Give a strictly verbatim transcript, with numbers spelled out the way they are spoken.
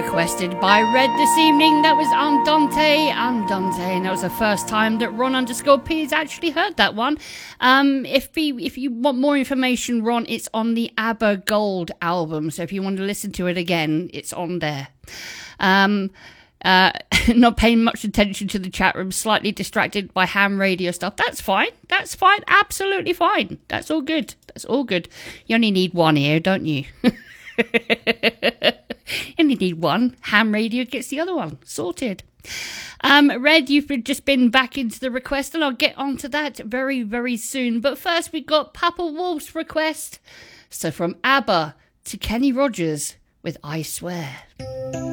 requested by Red this evening. That was Andante, Andante, and that was the first time that Ron underscore P has actually heard that one. Um, if he, if you want more information, Ron, it's on the ABBA Gold album. So if you want to listen to it again, it's on there. Um, uh, not paying much attention to the chat room, slightly distracted by ham radio stuff. That's fine. That's fine. Absolutely fine. That's all good. That's all good. You only need one ear, don't you? You only need one. Ham radio gets the other one. Sorted. Um, Red, you've just been back into the request, and I'll get onto that very, very soon. But first, we've got Papa Wolf's request. So from ABBA to Kenny Rogers with I Swear.